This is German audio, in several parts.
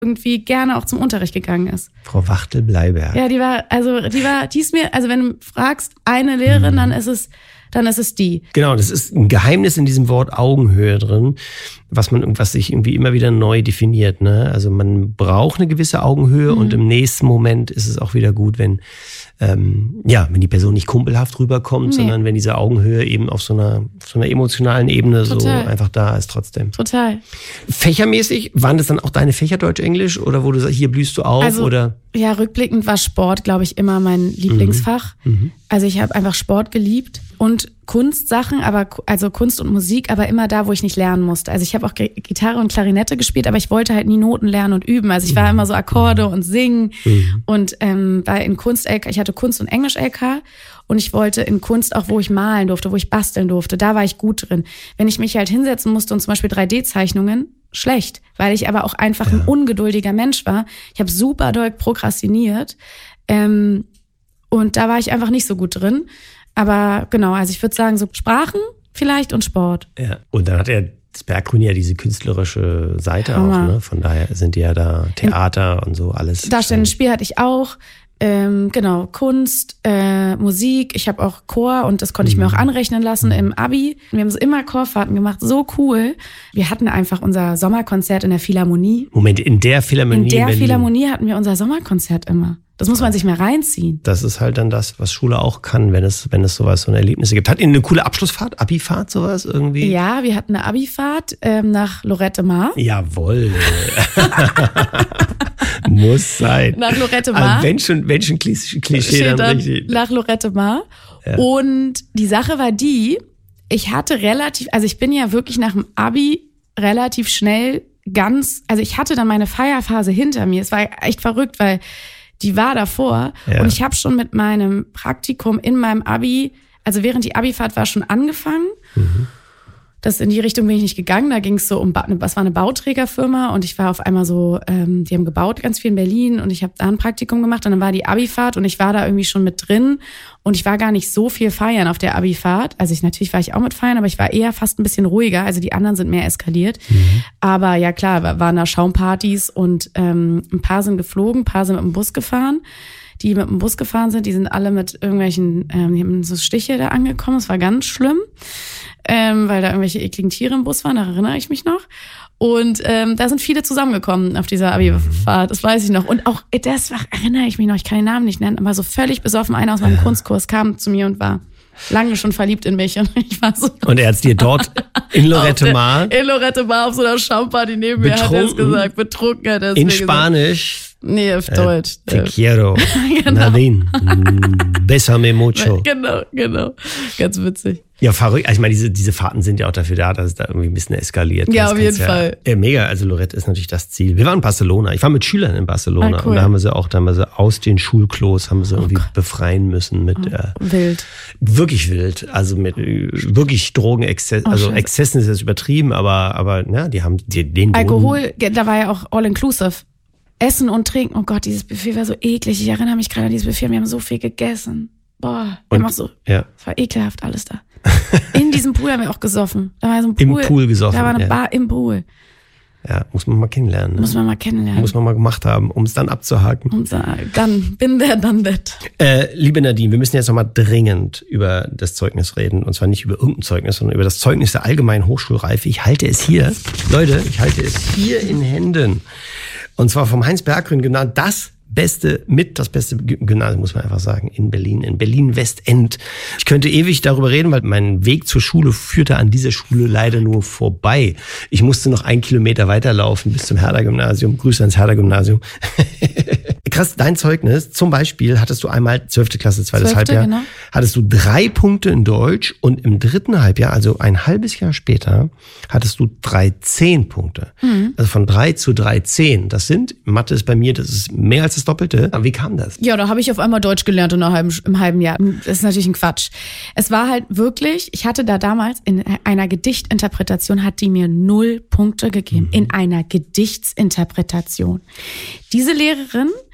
irgendwie gerne auch zum Unterricht gegangen ist. Frau Wachtel-Bleiberg. Ja, die ist mir, also wenn du fragst, eine Lehrerin, dann ist es die. Genau, das ist ein Geheimnis in diesem Wort Augenhöhe drin, was sich irgendwie immer wieder neu definiert, ne? Also man braucht eine gewisse Augenhöhe und im nächsten Moment ist es auch wieder gut, wenn die Person nicht kumpelhaft rüberkommt, sondern wenn diese Augenhöhe eben auf so einer emotionalen Ebene so einfach da ist trotzdem. Total. Fächermäßig, waren das dann auch deine Fächer Deutsch, Englisch oder wo du sagst, hier blühst du auf? Also, oder? Ja, rückblickend war Sport, glaube ich, immer mein Lieblingsfach. Also ich habe einfach Sport geliebt und Kunstsachen, also Kunst und Musik, aber immer da, wo ich nicht lernen musste. Also ich habe auch Gitarre und Klarinette gespielt, aber ich wollte halt nie Noten lernen und üben. Also ich war immer so Akkorde und singen und war in Kunst-LK, ich hatte Kunst- und Englisch-LK und ich wollte in Kunst auch, wo ich malen durfte, wo ich basteln durfte, da war ich gut drin. Wenn ich mich halt hinsetzen musste und zum Beispiel 3D-Zeichnungen, schlecht, weil ich aber auch einfach ein ungeduldiger Mensch war. Ich habe super doll prokrastiniert und da war ich einfach nicht so gut drin. Aber genau, also ich würde sagen, so Sprachen vielleicht und Sport. Ja, und dann hat das Berggrün ja diese künstlerische Seite auch, ne? Von daher sind die ja da Theater und so alles. Darstellendes Spiel hatte ich auch. Genau, Kunst, Musik. Ich habe auch Chor und das konnte ich mir auch anrechnen lassen im Abi. Wir haben so immer Chorfahrten gemacht, so cool. Wir hatten einfach unser Sommerkonzert in der Philharmonie. Moment, in der Philharmonie? In der Philharmonie hatten wir unser Sommerkonzert immer. Das muss man sich mal reinziehen. Das ist halt dann das, was Schule auch kann, wenn es sowas, so eine Erlebnisse gibt. Hat ihr eine coole Abschlussfahrt, Abifahrt, sowas irgendwie? Ja, wir hatten eine Abifahrt nach Lorette Mar. Jawohl. Muss sein. Nach Lorette Mar. Also wenn schon Klischee dann richtig. Nach Lorette Mar. Ja. Und die Sache war ich bin ja wirklich nach dem Abi relativ schnell ich hatte dann meine Feierphase hinter mir. Es war echt verrückt, weil die war davor. Ja. Und ich habe schon mit meinem Praktikum in meinem Abi, also während die Abifahrt war, schon angefangen. Das in die Richtung bin ich nicht gegangen. Da ging es so was war eine Bauträgerfirma und ich war auf einmal so, die haben gebaut ganz viel in Berlin und ich habe da ein Praktikum gemacht und dann war die Abifahrt und ich war da irgendwie schon mit drin und ich war gar nicht so viel feiern auf der Abifahrt. Also natürlich war ich auch mit feiern, aber ich war eher fast ein bisschen ruhiger. Also die anderen sind mehr eskaliert. Aber ja klar, waren da Schaumpartys und ein paar sind geflogen, ein paar sind mit dem Bus gefahren. Die mit dem Bus gefahren sind, die sind alle mit irgendwelchen, die haben so Stiche da angekommen. Das war ganz schlimm. Weil da irgendwelche ekligen Tiere im Bus waren, da erinnere ich mich noch. Und da sind viele zusammengekommen auf dieser Abi-Fahrt, das weiß ich noch. Und auch, das erinnere ich mich noch, ich kann den Namen nicht nennen, aber so völlig besoffen, einer aus meinem Kunstkurs kam zu mir und war lange schon verliebt in mich. Und ich war so. Und er hat dir dort in Lorette Mar? In Lorette Mar auf so einer Schaumparty neben mir hat er es gesagt. Betrunken hat er es in Spanisch? Gesagt. Nee, auf Deutsch. Te quiero. Genau. Nadine. Besame mucho. Genau. Ganz witzig. Ja, verrückt. Also ich meine, diese Fahrten sind ja auch dafür da, dass es da irgendwie ein bisschen eskaliert. Ja, auf jeden Fall. Ja, mega. Also Lorette ist natürlich das Ziel. Wir waren in Barcelona. Ich war mit Schülern in Barcelona. Cool. Und da haben wir sie aus den Schulklos irgendwie befreien müssen mit wild. Wirklich wild. Also mit wirklich Drogenexzessen. Also Exzessen ist jetzt übertrieben, aber ja, die haben den Alkohol, da war ja auch all-inclusive. Essen und Trinken. Oh Gott, dieses Buffet war so eklig. Ich erinnere mich gerade an dieses Buffet. Wir haben so viel gegessen. Boah, es war ekelhaft alles da. In diesem Pool haben wir auch gesoffen. Da war so ein Pool. Im Pool gesoffen. Da war eine Bar im Pool. Ja, muss man mal kennenlernen. Ne? Muss man mal gemacht haben, um es dann abzuhaken. Und dann bin der, dann that. Liebe Nadine, wir müssen jetzt nochmal dringend über das Zeugnis reden. Und zwar nicht über irgendein Zeugnis, sondern über das Zeugnis der allgemeinen Hochschulreife. Ich halte es hier, Leute, in Händen. Und zwar vom Heinz-Berggrün-Gymnasium, das beste Gymnasium, muss man einfach sagen, in Berlin-Westend. Ich könnte ewig darüber reden, weil mein Weg zur Schule führte an dieser Schule leider nur vorbei. Ich musste noch 1 Kilometer weiterlaufen bis zum Herder-Gymnasium. Grüße ans Herder-Gymnasium. Krass, dein Zeugnis, zum Beispiel hattest du einmal 12. Klasse, zweites Halbjahr, genau. Hattest du 3 Punkte in Deutsch und im 3. Halbjahr, also ein halbes Jahr später, hattest du 13 Punkte. Also von 3 zu 13. Mathe ist bei mir, das ist mehr als das Doppelte. Aber wie kam das? Ja, da habe ich auf einmal Deutsch gelernt im halben Jahr. Das ist natürlich ein Quatsch. Es war halt wirklich, ich hatte da damals in einer Gedichtinterpretation, hat die mir 0 Punkte gegeben. In einer Gedichtsinterpretation. Diese Lehrerin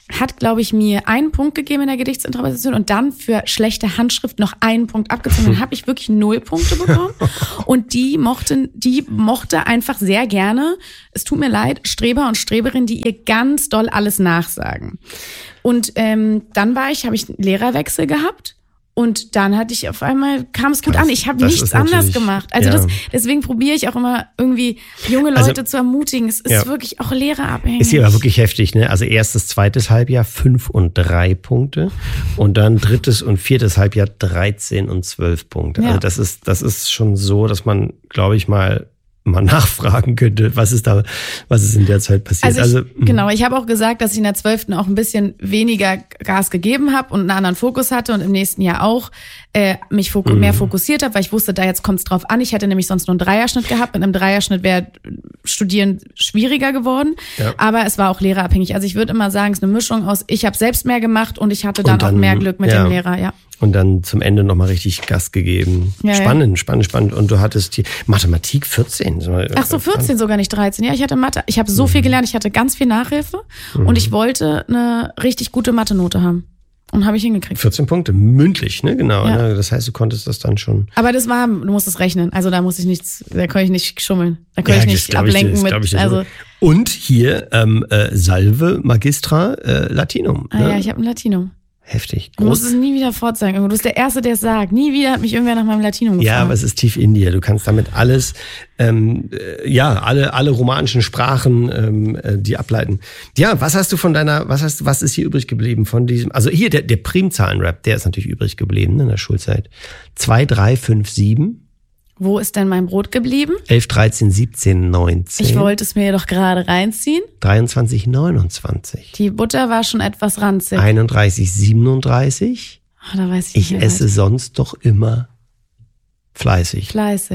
hat, glaube ich, mir 1 Punkt gegeben in der Gedichtsinterpretation und dann für schlechte Handschrift noch 1 Punkt abgezogen. Dann habe ich wirklich 0 Punkte bekommen. Und die mochte einfach sehr gerne, es tut mir leid, Streber und Streberinnen, die ihr ganz doll alles nachsagen. Und dann habe ich einen Lehrerwechsel gehabt. Und dann hatte ich auf einmal, kam es gut an. Ich habe nichts anders gemacht. Also deswegen probiere ich auch immer irgendwie junge Leute zu ermutigen. Es ist wirklich auch lehrerabhängig. Ist hier aber wirklich heftig, ne? Also erstes, zweites Halbjahr 5 und 3 Punkte und dann drittes und viertes Halbjahr 13 und 12 Punkte. Ja. Also das ist schon so, dass man, glaube ich, mal nachfragen könnte, was ist in der Zeit passiert. Genau, ich habe auch gesagt, dass ich in der 12. auch ein bisschen weniger Gas gegeben habe und einen anderen Fokus hatte und im nächsten Jahr auch mich mehr fokussiert habe, weil ich wusste, da jetzt kommt es drauf an. Ich hätte nämlich sonst nur einen Dreierschnitt gehabt. Mit einem Dreierschnitt wäre Studieren schwieriger geworden, aber es war auch lehrerabhängig. Also ich würde immer sagen, es ist eine Mischung aus, ich habe selbst mehr gemacht und ich hatte dann auch mehr Glück mit dem Lehrer, ja. Und dann zum Ende nochmal richtig Gas gegeben. Ja, spannend. Und du hattest die Mathematik 14. Ach so, 14 sogar, nicht 13. Ja, ich hatte Mathe. Ich habe so viel gelernt. Ich hatte ganz viel Nachhilfe und ich wollte eine richtig gute Mathe-Note haben. Und habe ich hingekriegt. 14 Punkte, mündlich, ne? Genau. Ja. Ne? Das heißt, du konntest das dann schon. Aber du musst es rechnen. Also da konnte ich nicht schummeln. Da konnte ich nicht ablenken mit. Und hier Salve Magistra Latinum. Ne? Ja, ich habe ein Latinum. Heftig. Du musst es nie wieder vorzeigen. Du bist der Erste, der es sagt. Nie wieder hat mich irgendwer nach meinem Latinum gefragt. Ja, aber es ist tief in dir. Du kannst damit alles, alle romanischen Sprachen, die ableiten. Ja, was ist hier übrig geblieben von diesem, also hier der Primzahlenrap, der ist natürlich übrig geblieben in der Schulzeit. 2, 3, 5, 7. Wo ist denn mein Brot geblieben? 11, 13, 17, 19. Ich wollte es mir doch gerade reinziehen. 23, 29. Die Butter war schon etwas ranzig. 31, 37. Da weiß ich nicht. Ich esse sonst doch immer fleißig.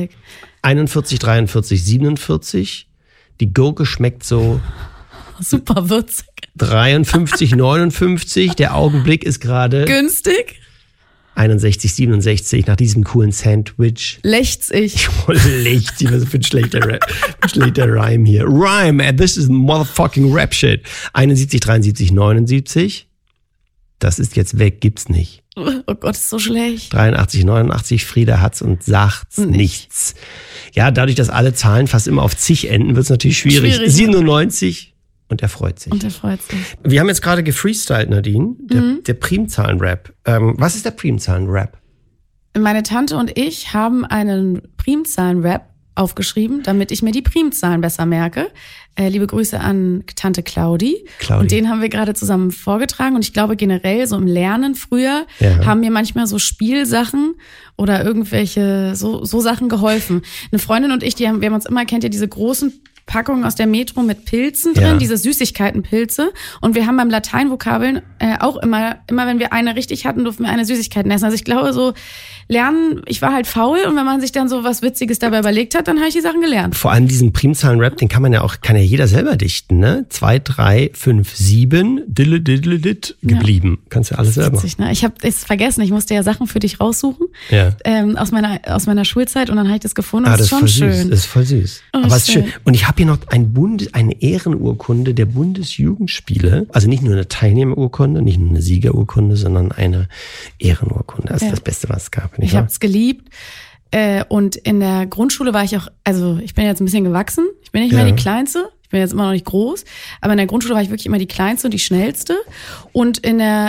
41, 43, 47. Die Gurke schmeckt so super würzig. 53, 59. Der Augenblick ist gerade günstig. 61, 67, nach diesem coolen Sandwich. Lächts ich. Lächts ich, was für ein schlechter Rhyme hier. Rhyme, this is motherfucking rap shit. 71, 73, 79. Das ist jetzt weg, gibt's nicht. Oh Gott, ist so schlecht. 83, 89, Frieda hat's und sagt's nichts. Ja, dadurch, dass alle Zahlen fast immer auf zig enden, wird's natürlich schwierig. 97. Und er freut sich. Wir haben jetzt gerade gefreestylt, Nadine, der Primzahlenrap. Was ist der Primzahlenrap? Meine Tante und ich haben einen Primzahlenrap aufgeschrieben, damit ich mir die Primzahlen besser merke. Liebe Grüße an Tante Claudi. Und den haben wir gerade zusammen vorgetragen. Und ich glaube generell so im Lernen früher haben mir manchmal so Spielsachen oder irgendwelche so Sachen geholfen. Eine Freundin und ich, wir haben uns immer, kennt ihr diese großen Packungen aus der Metro mit Pilzen drin, diese Süßigkeitenpilze. Und wir haben beim Lateinvokabeln auch immer wenn wir eine richtig hatten, durften wir eine Süßigkeiten essen. Also ich glaube so, Lernen, ich war halt faul und wenn man sich dann so was Witziges dabei überlegt hat, dann habe ich die Sachen gelernt. Vor allem diesen Primzahlenrap, den kann ja jeder selber dichten, ne? 2, 3, 5, 7, geblieben. Kannst du alles selber machen. Ne? Ich habe es vergessen, ich musste ja Sachen für dich raussuchen aus meiner Schulzeit und dann habe ich das gefunden. Das ist schon schön. Das ist voll süß. Aber es ist schön. Und ich habe hier noch eine Ehrenurkunde der Bundesjugendspiele. Also nicht nur eine Teilnehmerurkunde, nicht nur eine Siegerurkunde, sondern eine Ehrenurkunde. Das ist das Beste, was es gab. Ich habe es geliebt. Und in der Grundschule war ich auch, also ich bin jetzt ein bisschen gewachsen. Ich bin nicht mehr die Kleinste. Ich bin jetzt immer noch nicht groß. Aber in der Grundschule war ich wirklich immer die Kleinste und die Schnellste. Und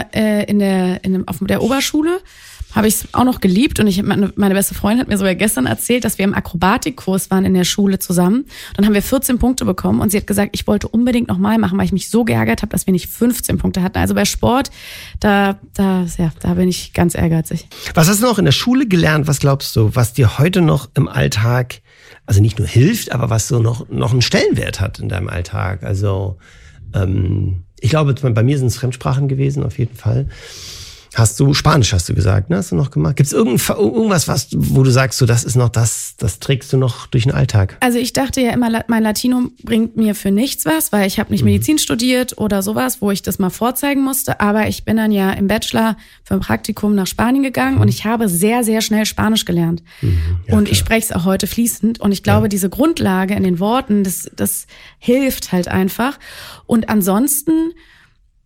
auf der Oberschule habe ich es auch noch geliebt. Und meine beste Freundin hat mir sogar gestern erzählt, dass wir im Akrobatikkurs waren in der Schule zusammen. Dann haben wir 14 Punkte bekommen und sie hat gesagt, ich wollte unbedingt nochmal machen, weil ich mich so geärgert habe, dass wir nicht 15 Punkte hatten. Also bei Sport, da bin ich ganz ehrgeizig. Was hast du noch in der Schule gelernt? Was glaubst du, was dir heute noch im Alltag, also nicht nur hilft, aber was so noch einen Stellenwert hat in deinem Alltag? Also ich glaube, bei mir sind es Fremdsprachen gewesen, auf jeden Fall. Spanisch hast du gesagt, ne? Hast du noch gemacht? Gibt es irgendwas, wo du sagst, so, das ist noch das trägst du noch durch den Alltag? Also ich dachte ja immer, mein Latinum bringt mir für nichts was, weil ich habe nicht Medizin studiert oder sowas, wo ich das mal vorzeigen musste. Aber ich bin dann ja im Bachelor für ein Praktikum nach Spanien gegangen und ich habe sehr, sehr schnell Spanisch gelernt. Ja, und ich spreche es auch heute fließend. Und ich glaube, diese Grundlage in den Worten, das hilft halt einfach. Und ansonsten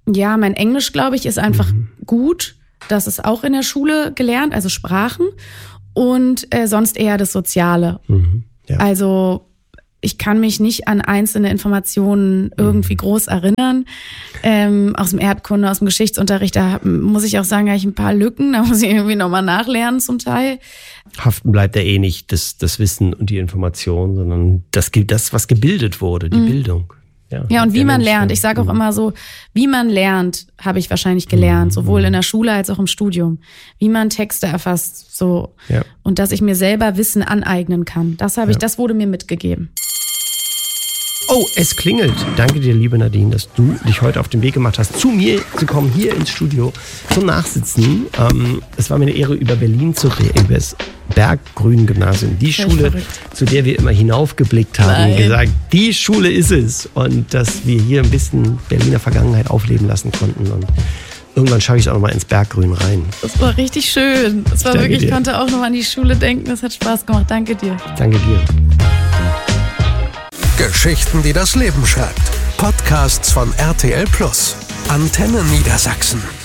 Ja, mein Englisch, glaube ich, ist einfach gut. Das ist auch in der Schule gelernt, also Sprachen. Und sonst eher das Soziale. Ja. Also ich kann mich nicht an einzelne Informationen irgendwie groß erinnern. Aus dem Erdkunde, aus dem Geschichtsunterricht, da muss ich auch sagen, habe ich ein paar Lücken. Da muss ich irgendwie nochmal nachlernen zum Teil. Haften bleibt ja eh nicht das Wissen und die Information, sondern das was gebildet wurde, die Bildung. Ja, und wie man lernt. Ich sage auch immer so, wie man lernt, habe ich wahrscheinlich gelernt, sowohl in der Schule als auch im Studium. Wie man Texte erfasst, so. Ja. Und dass ich mir selber Wissen aneignen kann. Das wurde mir mitgegeben. Oh, es klingelt. Danke dir, liebe Nadine, dass du dich heute auf den Weg gemacht hast, zu mir zu kommen, hier ins Studio zum Nachsitzen. Es war mir eine Ehre, über Berlin zu reden, über das Berggrün-Gymnasium, die Schule, zu der wir immer hinaufgeblickt haben, und gesagt, die Schule ist es. Und dass wir hier ein bisschen Berliner Vergangenheit aufleben lassen konnten. Und irgendwann schaffe ich es auch nochmal ins Berggrün rein. Das war richtig schön. Ich konnte auch noch an die Schule denken. Das hat Spaß gemacht. Danke dir. Danke dir. Geschichten, die das Leben schreibt. Podcasts von RTL+. Antenne Niedersachsen.